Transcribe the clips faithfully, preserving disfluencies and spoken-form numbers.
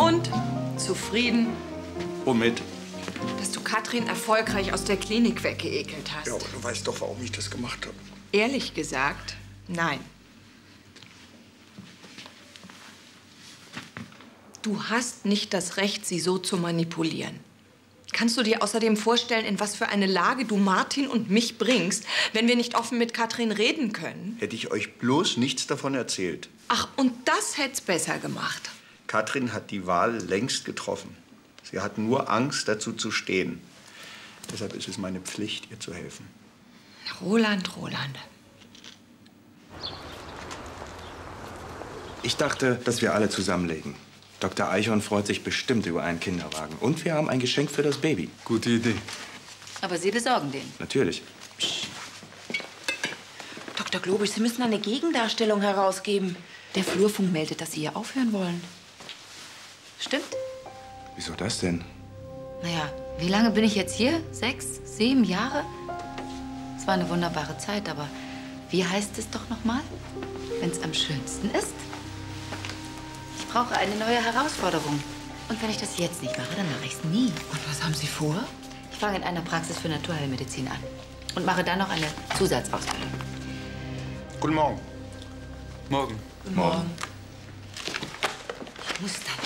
Und? Zufrieden? Womit? Dass du Katrin erfolgreich aus der Klinik weggeekelt hast. Ja, aber du weißt doch, warum ich das gemacht habe. Ehrlich gesagt, nein. Du hast nicht das Recht, sie so zu manipulieren. Kannst du dir außerdem vorstellen, in was für eine Lage du Martin und mich bringst, wenn wir nicht offen mit Katrin reden können? Hätte ich euch bloß nichts davon erzählt. Ach, und das hätt's besser gemacht. Katrin hat die Wahl längst getroffen. Sie hat nur Angst, dazu zu stehen. Deshalb ist es meine Pflicht, ihr zu helfen. Roland, Roland. Ich dachte, dass wir alle zusammenlegen. Doktor Eichhorn freut sich bestimmt über einen Kinderwagen. Und wir haben ein Geschenk für das Baby. Gute Idee. Aber Sie besorgen den. Natürlich. Doktor Globisch, Sie müssen eine Gegendarstellung herausgeben. Der Flurfunk meldet, dass Sie hier aufhören wollen. Stimmt? Wieso das denn? Naja, wie lange bin ich jetzt hier? Sechs, sieben Jahre? Es war eine wunderbare Zeit, aber wie heißt es doch noch mal, wenn es am schönsten ist? Ich brauche eine neue Herausforderung. Und wenn ich das jetzt nicht mache, dann mache ich es nie. Und was haben Sie vor? Ich fange in einer Praxis für Naturheilmedizin an und mache dann noch eine Zusatzausbildung. Guten Morgen. Morgen. Guten Morgen. Ich muss dann.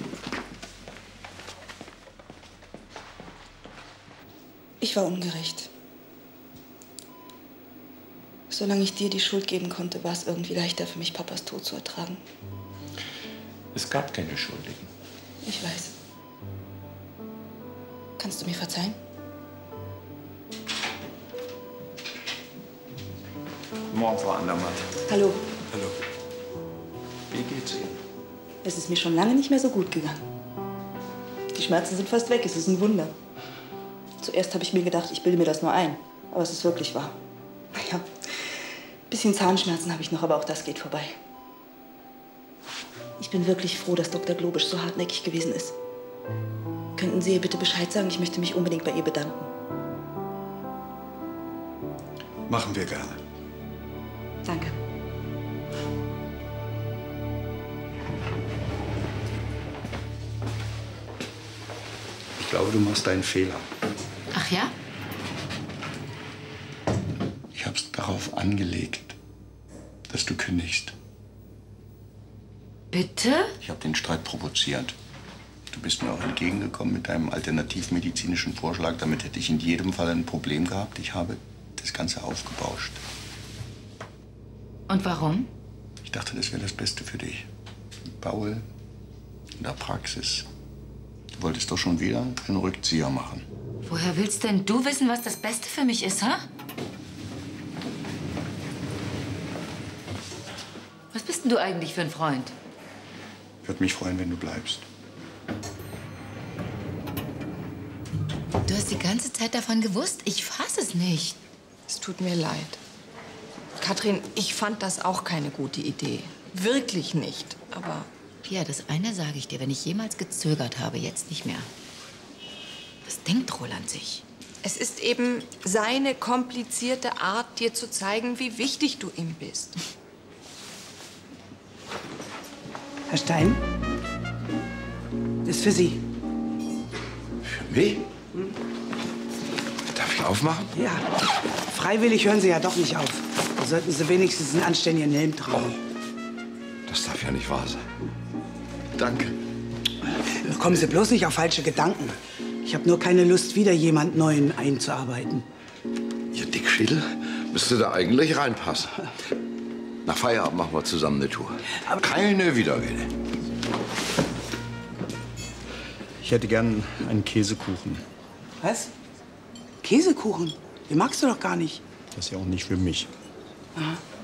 Ich war ungerecht. Solange ich dir die Schuld geben konnte, war es irgendwie leichter für mich, Papas Tod zu ertragen. Es gab keine Schuldigen. Ich weiß. Kannst du mir verzeihen? Guten Morgen, Frau Andermatt. Hallo. Hallo. Wie geht's Ihnen? Es ist mir schon lange nicht mehr so gut gegangen. Die Schmerzen sind fast weg. Es ist ein Wunder. Zuerst habe ich mir gedacht, ich bilde mir das nur ein. Aber es ist wirklich wahr. Naja, ein bisschen Zahnschmerzen habe ich noch, aber auch das geht vorbei. Ich bin wirklich froh, dass Doktor Globisch so hartnäckig gewesen ist. Könnten Sie ihr bitte Bescheid sagen? Ich möchte mich unbedingt bei ihr bedanken. Machen wir gerne. Danke. Ich glaube, du machst einen Fehler. Ach ja? Ich hab's darauf angelegt, dass du kündigst. Bitte? Ich habe den Streit provoziert. Du bist mir auch entgegengekommen mit deinem alternativmedizinischen Vorschlag. Damit hätte ich in jedem Fall ein Problem gehabt. Ich habe das Ganze aufgebauscht. Und warum? Ich dachte, das wäre das Beste für dich. Mit Paul in der Praxis. Du wolltest doch schon wieder einen Rückzieher machen. Woher willst denn du wissen, was das Beste für mich ist, ha? Was bist denn du eigentlich für ein Freund? Würde mich freuen, wenn du bleibst. Du hast die ganze Zeit davon gewusst? Ich fass es nicht. Es tut mir leid. Katrin, ich fand das auch keine gute Idee. Wirklich nicht. Aber Pia, das eine sage ich dir, wenn ich jemals gezögert habe, jetzt nicht mehr. Was denkt Roland sich? es ist eben seine komplizierte Art, dir zu zeigen, wie wichtig du ihm bist. Herr Stein, ist für Sie. Für mich? Darf ich aufmachen? Ja, freiwillig hören Sie ja doch nicht auf. Da sollten Sie wenigstens einen anständigen Helm tragen. Das darf ja nicht wahr sein. Danke. Kommen Sie bloß nicht auf falsche Gedanken. Ich habe nur keine Lust, wieder jemand Neuen einzuarbeiten. Ihr Dickschädel müsste da eigentlich reinpassen. Nach Feierabend machen wir zusammen eine Tour. Aber keine Widerrede. Ich hätte gern einen Käsekuchen. Was? Käsekuchen? Den magst du doch gar nicht. Das ist ja auch nicht für mich. Aha.